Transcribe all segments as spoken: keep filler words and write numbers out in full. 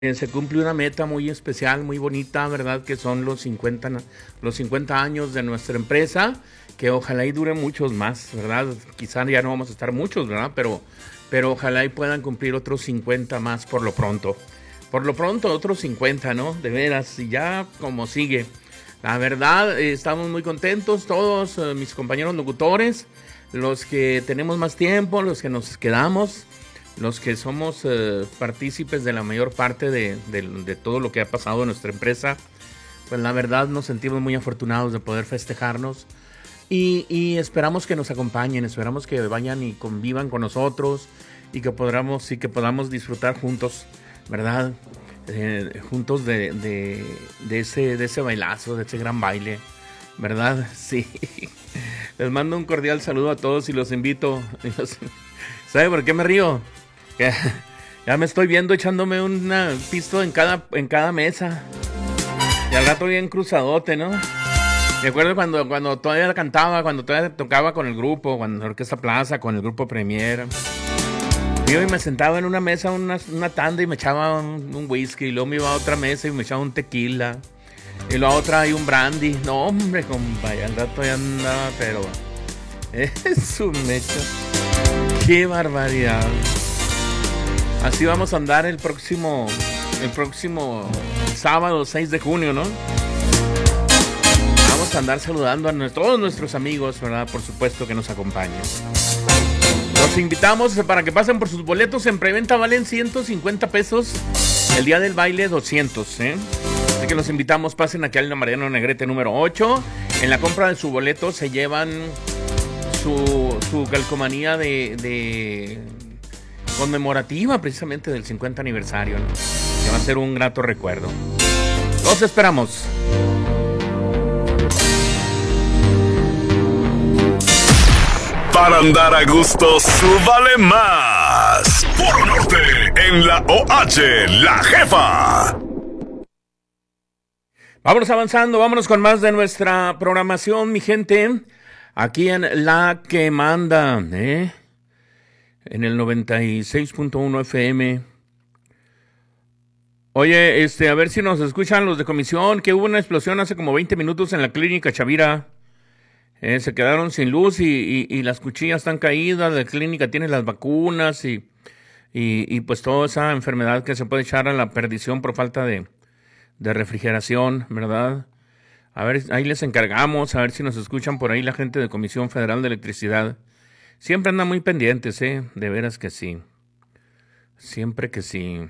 Eh, se cumple una meta muy especial, muy bonita, ¿verdad? Que son los cincuenta, na- los cincuenta años de nuestra empresa, que ojalá y dure muchos más, ¿verdad? Quizá ya no vamos a estar muchos, ¿verdad? Pero, pero ojalá y puedan cumplir otros cincuenta más por lo pronto. Por lo pronto, otros cincuenta, ¿no? De veras, y ya como sigue. La verdad, eh, estamos muy contentos todos, eh, mis compañeros locutores, los que tenemos más tiempo, los que nos quedamos, los que somos eh, partícipes de la mayor parte de, de, de todo lo que ha pasado en nuestra empresa. Pues la verdad nos sentimos muy afortunados de poder festejarnos y, y esperamos que nos acompañen, esperamos que vayan y convivan con nosotros y que podamos, y que podamos disfrutar juntos, ¿verdad? Eh, juntos de, de, de, ese, de ese bailazo, de ese gran baile, ¿verdad? Sí. Les mando un cordial saludo a todos y los invito. ¿Sabe por qué me río? Que ya me estoy viendo echándome una pisto en cada, en cada mesa. Y al rato bien cruzadote, ¿no? Me acuerdo cuando, cuando todavía cantaba, cuando todavía tocaba con el grupo, cuando en Orquesta Plaza, con el grupo Premier. Yo me sentaba en una mesa, una, una tanda y me echaba un, un whisky. Y luego me iba a otra mesa y me echaba un tequila. Y luego a otra hay un brandy. No, hombre, compa, ya al rato ya andaba, pero... Es un mecho. ¡Qué barbaridad! Así vamos a andar el próximo... El próximo sábado seis de junio, ¿no? Vamos a andar saludando a nuestro, todos nuestros amigos, ¿verdad? Por supuesto que nos acompañen. Los invitamos para que pasen por sus boletos. En preventa valen ciento cincuenta pesos. El día del baile doscientos, ¿eh? Así que los invitamos, pasen aquí al Mariano Negrete número ocho. En la compra de su boleto se llevan su, su calcomanía de, de conmemorativa precisamente del cincuenta aniversario, ¿no? Que va a ser un grato recuerdo. Los esperamos. Para andar a gusto, súbale más. Puro Norte, en la O H, La Jefa. Vámonos avanzando, vámonos con más de nuestra programación, mi gente. Aquí en La Que Manda, ¿eh? En el noventa y seis punto uno F M. Oye, este, a ver si nos escuchan los de comisión, que hubo una explosión hace como veinte minutos en la clínica Chavira. Eh, se quedaron sin luz y, y, y las cuchillas están caídas, la clínica tiene las vacunas y, y, y pues toda esa enfermedad que se puede echar a la perdición por falta de, de refrigeración, ¿verdad? A ver, ahí les encargamos, a ver si nos escuchan por ahí la gente de Comisión Federal de Electricidad. Siempre andan muy pendientes, ¿eh? De veras que sí. Siempre que sí.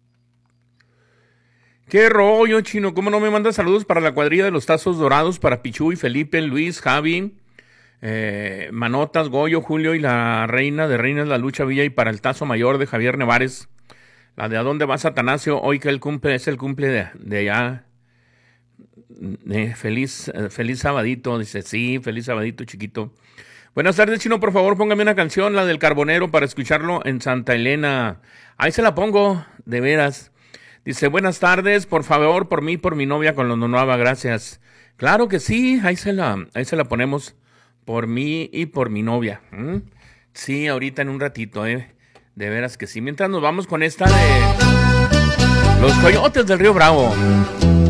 ¿Qué rollo, chino? ¿Cómo no me mandas saludos para la cuadrilla de los Tazos Dorados? Para Pichuy, Felipe, Luis, Javi, eh, Manotas, Goyo, Julio y la reina de Reinas La Lucha Villa. Y para el Tazo Mayor de Javier Nevares. La de ¿A dónde vas, Atanasio? Hoy que el cumple es el cumple de, de allá. Eh, feliz, eh, feliz sabadito. Dice, sí, feliz sabadito, chiquito. Buenas tardes, chino. Por favor, póngame una canción, la del Carbonero, para escucharlo en Santa Elena. Ahí se la pongo, de veras. Dice, buenas tardes, por favor, por mí, por mi novia con Nueva, gracias. Claro que sí, ahí se la, ahí se la ponemos por mí y por mi novia. ¿Mm? Sí, ahorita en un ratito, eh. De veras que sí. Mientras nos vamos con esta de Los Coyotes del Río Bravo.